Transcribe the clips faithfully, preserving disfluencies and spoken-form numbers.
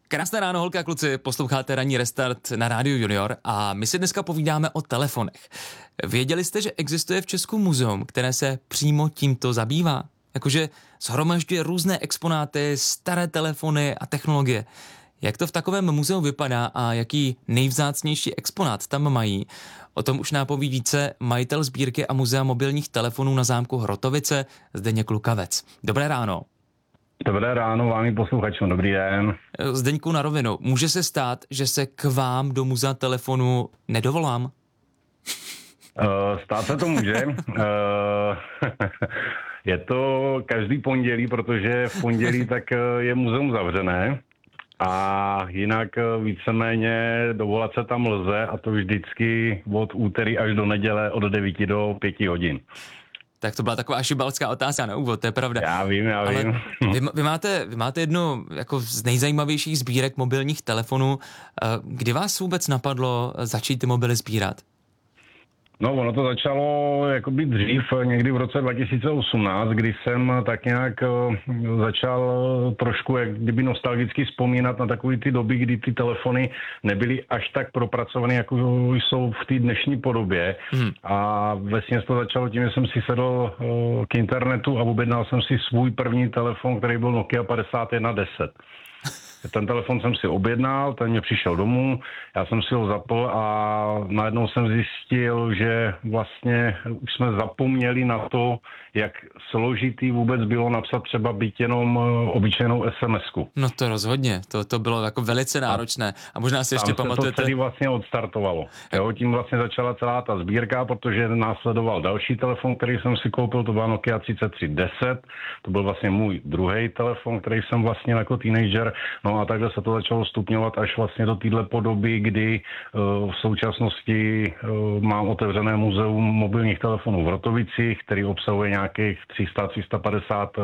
Krásné ráno, holky a kluci, posloucháte Ranní restart na Rádiu Junior a my si dneska povídáme o telefonech. Věděli jste, že existuje v Česku muzeum, které se přímo tímto zabývá? Jakože shromažďuje různé exponáty, staré telefony a technologie. Jak to v takovém muzeu vypadá a jaký nejvzácnější exponát tam mají? O tom už nápoví více majitel sbírky a muzea mobilních telefonů na zámku Hrotovice Zdeněk Lukavec. Dobré ráno. Dobré ráno, vámi posluchačům, dobrý den. Zdeňku, na rovinu, může se stát, že se k vám do muzea telefonu nedovolám? Uh, stát se to může. Uh, je to každý pondělí, protože v pondělí tak je muzeum zavřené a jinak víceméně dovolat se tam lze, a to vždycky od úterý až do neděle od devíti do pěti hodin. Tak to byla taková šibalská otázka na úvod, to je pravda. Já vím, já Ale vím. Vy, vy, máte, vy máte jednu jako z nejzajímavějších sbírek mobilních telefonů. Kdy vás vůbec napadlo začít ty mobily sbírat? No, ono to začalo jakoby dřív, někdy v roce dva tisíce osmnáct, kdy jsem tak nějak začal trošku jak kdyby nostalgicky vzpomínat na takové ty doby, kdy ty telefony nebyly až tak propracované, jako jsou v té dnešní podobě. Hmm. A vlastně to začalo tím, že jsem si sedl k internetu a objednal jsem si svůj první telefon, který byl Nokia padesát jedna deset. Ten telefon jsem si objednal, ten mě přišel domů, já jsem si ho zapl a najednou jsem zjistil, že vlastně už jsme zapomněli na to, jak složitý vůbec bylo napsat třeba byť jenom obyčejnou es em esku. No to rozhodně, to, to bylo jako velice náročné a možná si ještě Tam pamatujete... se to celý vlastně odstartovalo. Jo, tím vlastně začala celá ta sbírka, protože následoval další telefon, který jsem si koupil, to byla Nokia třicet tři deset, to byl vlastně můj druhý telefon, který jsem vlastně jako teenager, no a takhle se to začalo stupňovat až vlastně do téhle podoby, kdy uh, v současnosti uh, mám otevřené muzeum mobilních telefonů v Hrotovicích, který obsahuje nějakých tři sta až tři sta padesát uh,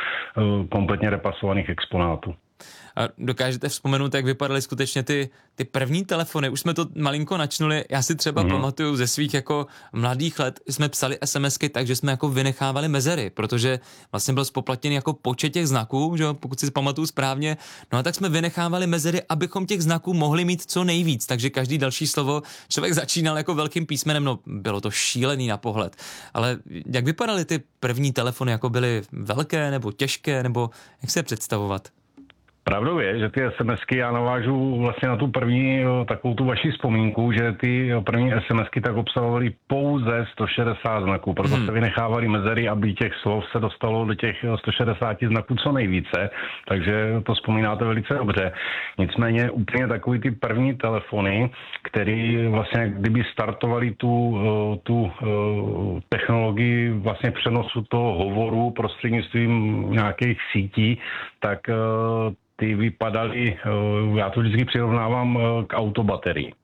uh, kompletně repasovaných exponátů. A dokážete vzpomenout, jak vypadaly skutečně ty, ty první telefony? Už jsme to malinko načnuli. Já si třeba mm. pamatuju ze svých jako mladých let, jsme psali SMSky tak, že jsme jako vynechávali mezery, protože vlastně byl spoplatněný jako počet těch znaků, že jo, pokud si pamatuju správně. No a tak jsme vynechávali mezery, abychom těch znaků mohli mít co nejvíc. Takže každý další slovo člověk začínal jako velkým písmenem. No, bylo to šílený na pohled. Ale jak vypadaly ty první telefony? Jako byly velké nebo těžké, nebo jak se je představovat? Pravdou je, že ty SMSky, já navážu vlastně na tu první takovou tu vaši vzpomínku, že ty první SMSky tak obsahovaly pouze sto šedesát znaků, proto hmm. se vynechávaly mezery, aby těch slov se dostalo do těch sto šedesát znaků co nejvíce, takže to vzpomínáte velice dobře. Nicméně úplně takový ty první telefony, který vlastně kdyby startovali tu, tu technologii vlastně přenosu toho hovoru prostřednictvím nějakých sítí, tak ty vypadaly, já to vždycky přirovnávám k autobaterii.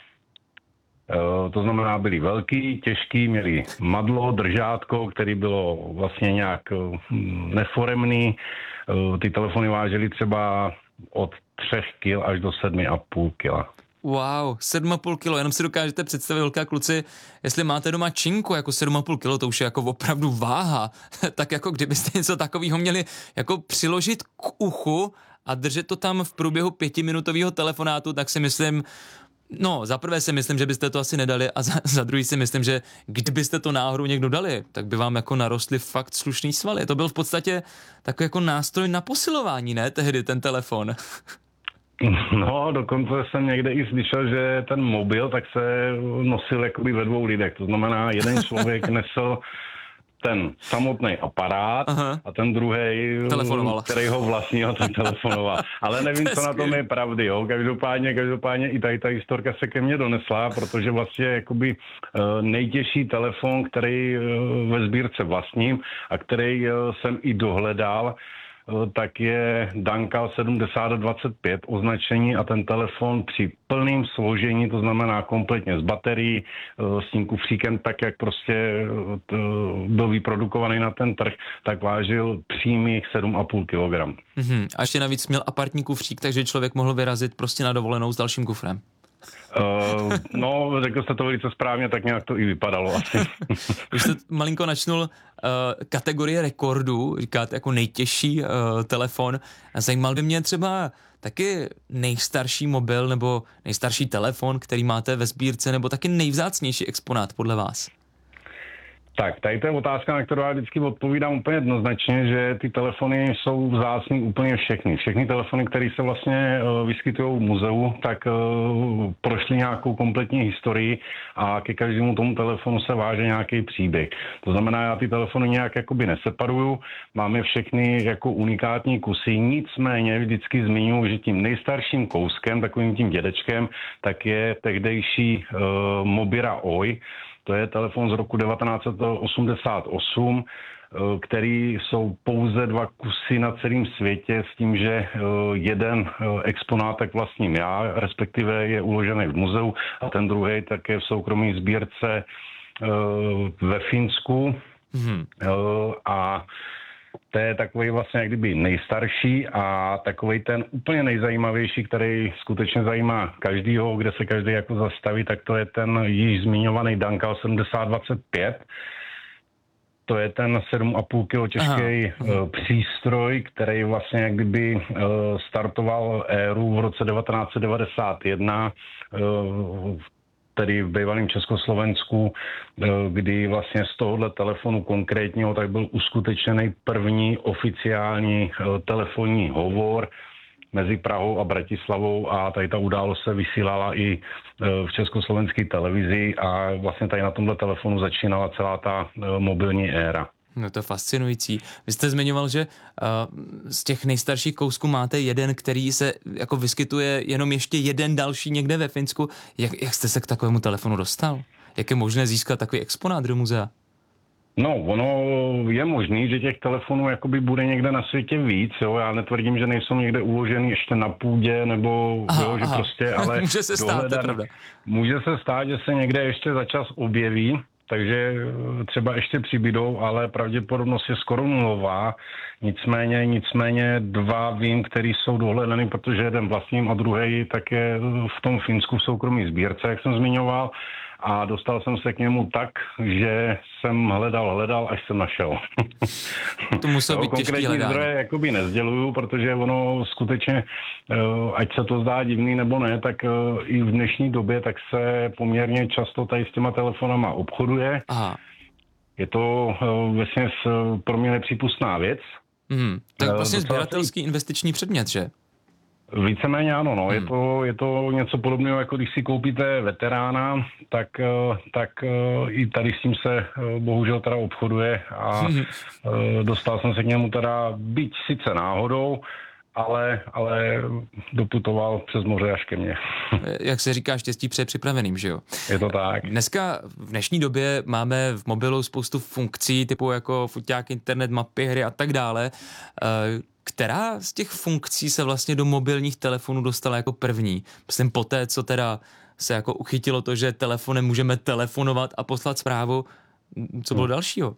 To znamená, byly velký, těžký, měli madlo, držátko, který bylo vlastně nějak neforemný. Ty telefony vážily třeba od třech kil až do sedmi a půl kila. Wow, sedm a půl kilo, jenom si dokážete představit, velká kluci, jestli máte doma činku jako sedm a půl kilo, to už je jako opravdu váha, tak jako kdybyste něco takového měli jako přiložit k uchu a držet to tam v průběhu pětiminutového telefonátu, tak si myslím, no za prvé si myslím, že byste to asi nedali a za, za druhý si myslím, že kdybyste to náhodou někdo dali, tak by vám jako narostly fakt slušný svaly. To byl v podstatě takový jako nástroj na posilování, ne, tehdy ten telefon. No, dokonce jsem někde i slyšel, že ten mobil tak se nosil jakoby ve dvou lidech. To znamená, jeden člověk nesl ten samotný aparát. Aha. A ten druhej, který ho vlastnil, ten telefonoval. Ale nevím, co na tom je pravdy, jo. Každopádně, každopádně i tady ta historka se ke mně donesla, protože vlastně jakoby nejtěžší telefon, který ve sbírce vlastním a který jsem i dohledal, tak je Dankal sedmdesát dvacet pět označení a ten telefon při plném složení, to znamená kompletně s baterií, s tím kufříkem, tak jak prostě byl vyprodukovaný na ten trh, tak vážil přímých sedm a půl kilogramu. Mm-hmm. A ještě navíc měl apartní kufřík, takže člověk mohl vyrazit prostě na dovolenou s dalším kufrem. Uh, no, řekl jste to velice správně, tak nějak to i vypadalo asi. Už jste malinko načnul uh, kategorie rekordů, říkáte jako nejtěžší uh, telefon. A zajímal by mě třeba taky nejstarší mobil nebo nejstarší telefon, který máte ve sbírce, nebo taky nejvzácnější exponát podle vás? Tak, tady to je otázka, na kterou já vždycky odpovídám úplně jednoznačně, že ty telefony jsou vzácný úplně všechny. Všechny telefony, které se vlastně uh, vyskytují v muzeu, tak uh, prošly nějakou kompletní historii a ke každému tomu telefonu se váže nějaký příběh. To znamená, já ty telefony nějak jakoby neseparuju, máme všechny jako unikátní kusy, nicméně vždycky zmiňuji, že tím nejstarším kouskem, takovým tím dědečkem, tak je tehdejší uh, Mobira Oi. To je telefon z roku devatenáct set osmdesát osm, který jsou pouze dva kusy na celém světě s tím, že jeden exponát tak vlastním já, respektive je uložený v muzeu a ten druhý také v soukromé sbírce ve Finsku. Mm-hmm. A to je takový vlastně jak kdyby nejstarší a takový ten úplně nejzajímavější, který skutečně zajímá každýho, kde se každý jako zastaví, tak to je ten již zmiňovaný Dankal sedmdesát dvacet pět. To je ten sedm a půl kilo těžký uh, přístroj, který vlastně jak kdyby uh, startoval éru v roce devatenáct set devadesát jedna, uh, tedy v bývalém Československu, kdy vlastně z tohohle telefonu konkrétního tak byl uskutečený první oficiální telefonní hovor mezi Prahou a Bratislavou a tady ta událost se vysílala i v československé televizi a vlastně tady na tomhle telefonu začínala celá ta mobilní éra. No to je fascinující. Vy jste zmiňoval, že uh, z těch nejstarších kousků máte jeden, který se jako vyskytuje jenom ještě jeden další někde ve Finsku. Jak, jak jste se k takovému telefonu dostal? Jak je možné získat takový exponát do muzea? No, ono je možný, že těch telefonů jakoby bude někde na světě víc, jo. Já netvrdím, že nejsou někde uložený ještě na půdě, nebo aha, jo, že aha. prostě, ale může se stát, dohledat, to je pravda. Může se stát, že se někde ještě za čas objeví, takže třeba ještě přibydou, ale pravděpodobnost je skoro nulová. Nicméně, nicméně dva vím, který jsou dohledany, protože jeden vlastním a druhý tak je v tom Finsku v soukromé sbírce, jak jsem zmiňoval. A dostal jsem se k němu tak, že jsem hledal, hledal, až jsem našel. To muselo být těžký hledání. Konkrétní zdroje jakoby nezděluju, protože ono skutečně, ať se to zdá divný nebo ne, tak i v dnešní době tak se poměrně často tady s těma telefonama obchoduje. Aha. Je to vlastně pro mě nepřípustná věc. Mm, tak vlastně sběratelský investiční předmět, že? Víceméně ano, no. Hmm. Je to, je to něco podobného, jako když si koupíte veterána, tak, tak i tady s tím se bohužel teda obchoduje a hmm. dostal jsem se k němu teda byť sice náhodou, ale, ale doputoval přes moře až ke mně. Jak se říká, štěstí přeje připraveným, že jo? Je to tak. Dneska v dnešní době máme v mobilu spoustu funkcí, typu jako foťák, internet, mapy, hry a tak dále. Která z těch funkcí se vlastně do mobilních telefonů dostala jako první? Myslím poté, co teda se jako uchytilo to, že telefonem můžeme telefonovat a poslat zprávu. Co bylo hmm. dalšího?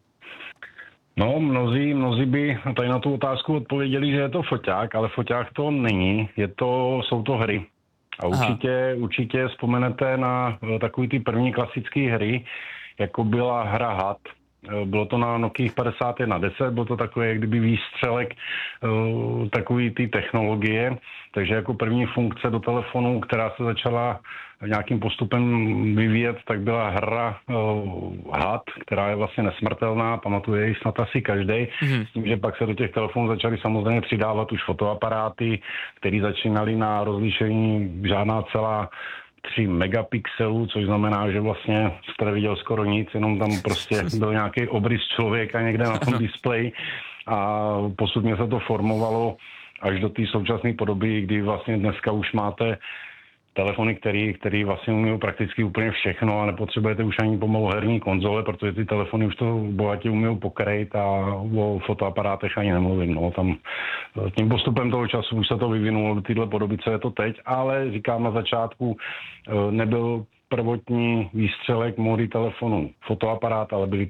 No, mnozí, mnozí by tady na tu otázku odpověděli, že je to foťák, ale foťák to není, je to, jsou to hry. A určitě, určitě vzpomenete na takový ty první klasické hry, jako byla hra Had. Bylo to na Nokia padesát jedna deset, byl to takový jak kdyby výstřelek uh, takový ty technologie, takže jako první funkce do telefonu, která se začala nějakým postupem vyvíjet, tak byla hra uh, Had, která je vlastně nesmrtelná, pamatuje ji snad asi každý, mm-hmm. s tím, že pak se do těch telefonů začaly samozřejmě přidávat už fotoaparáty, které začínaly na rozlišení žádná celá tři megapixelů, což znamená, že vlastně jste viděl skoro nic, jenom tam prostě byl nějaký obrys člověka někde na tom displeji a postupně se to formovalo až do té současné podoby, kdy vlastně dneska už máte telefony, který, který vlastně umí prakticky úplně všechno a nepotřebujete už ani pomalu herní konzole, protože ty telefony už to bohatě umí pokrejt a o fotoaparátech ani nemluvím. No. Tam, tím postupem toho času už se to vyvinulo do téhle podoby, co je to teď, ale říkám na začátku, nebyl prvotní výstřelek módy telefonu fotoaparát, ale byly to hry.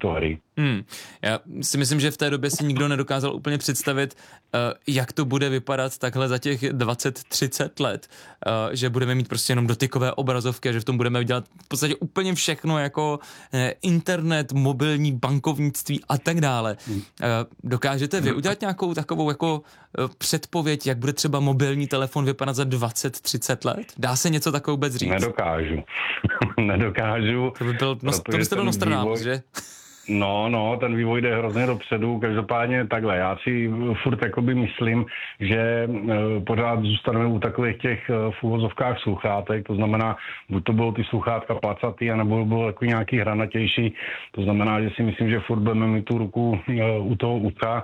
Hmm. Já si myslím, že v té době si nikdo nedokázal úplně představit, uh, jak to bude vypadat takhle za těch dvacet třicet let, uh, že budeme mít prostě jenom dotykové obrazovky a že v tom budeme dělat v podstatě úplně všechno jako uh, internet, mobilní bankovnictví a tak dále. Hmm. Uh, dokážete vy udělat nějakou takovou jako uh, předpověď, jak bude třeba mobilní telefon vypadat za dvacet třicet let? Dá se něco takového vůbec říct? Nedokážu. Nedokážu. To by byl, no, to byste byl Nostradamus, že? No, no, ten vývoj jde hrozně dopředu, každopádně takhle, já si furt jakoby myslím, že e, pořád zůstaneme u takových těch e, v uvozovkách sluchátek, to znamená, buď to bylo ty sluchátka placatý, anebo bylo jako nějaký hranatější, to znamená, že si myslím, že furt budeme mít tu ruku e, u toho ucha,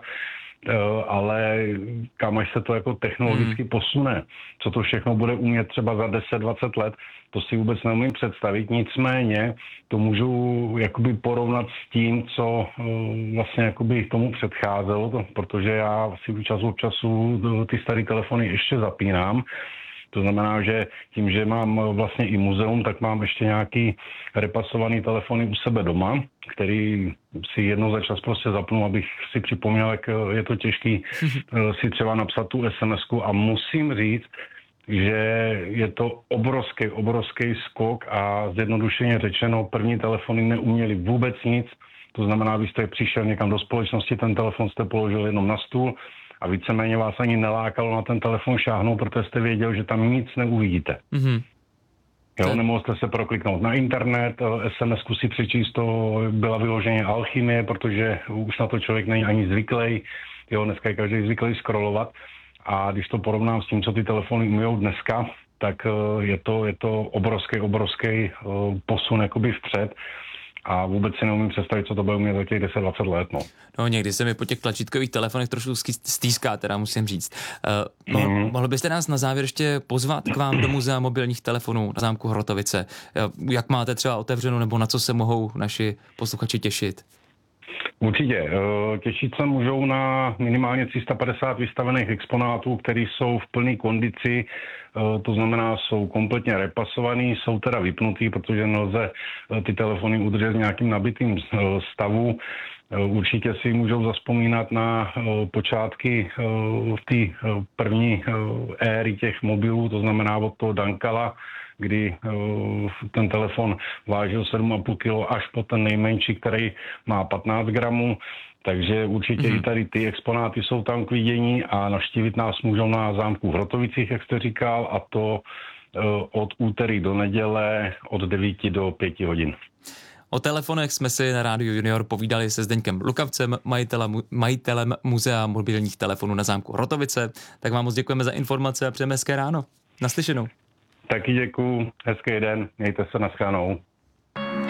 ale kam až se to jako technologicky hmm. posune, co to všechno bude umět třeba za deset dvacet let, to si vůbec neumím představit, nicméně to můžu jakoby porovnat s tím, co vlastně jakoby tomu předcházelo, to, protože já si čas od času ty staré telefony ještě zapínám. To znamená, že tím, že mám vlastně i muzeum, tak mám ještě nějaký repasovaný telefony u sebe doma, který si jednou za čas prostě zapnu, abych si připomněl, jak je to těžký si třeba napsat tu es em esku a musím říct, že je to obrovský, obrovský skok a zjednodušeně řečeno, první telefony neuměli vůbec nic, to znamená, vy jste přišel někam do společnosti, ten telefon jste položil jenom na stůl, a víceméně vás ani nelákalo na ten telefon šáhnout, protože jste věděl, že tam nic neuvidíte. Mm-hmm. Jo, nemohl jste se prokliknout na internet, es em esku si přečíst, to byla vyloženě alchymie, protože už na to člověk není ani zvyklý. Jo, dneska je každý zvyklý scrollovat. A když to porovnám s tím, co ty telefony umíjou dneska, tak je to, je to obrovský, obrovský posun jakoby vpřed. A vůbec si neumím představit, co to bude umět za těch deset dvacet let. No. no někdy se mi po těch tlačítkových telefonech trošku stýská, teda musím říct. Uh, mohl, mm-hmm. mohl byste nás na závěr ještě pozvat k vám do muzea mobilních telefonů na zámku Hrotovice? Uh, jak máte třeba otevřenou, nebo na co se mohou naši posluchači těšit? Určitě. Těšit se můžou na minimálně tři sta padesát vystavených exponátů, které jsou v plné kondici, to znamená, jsou kompletně repasovaný, jsou teda vypnutý, protože nelze ty telefony udržet v nějakým nabitým stavu. Určitě si můžou zavzpomínat na počátky v té první éry těch mobilů, to znamená od toho Dankala, kdy uh, ten telefon vážil sedm a půl kilo až po ten nejmenší, který má patnáct gramů. Takže určitě mm-hmm. i tady ty exponáty jsou tam k vidění a navštívit nás můžou na zámku v Hrotovicích, jak jste říkal, a to uh, od úterý do neděle od devíti do pěti hodin. O telefonech jsme si na Rádiu Junior povídali se Zdeňkem Lukavcem, majitelem, majitelem muzea mobilních telefonů na zámku Hrotovice. Tak vám moc děkujeme za informace a přejeme hezké ráno. Naslyšenou. Taky děkuju, hezký den, mějte se, naschledanou.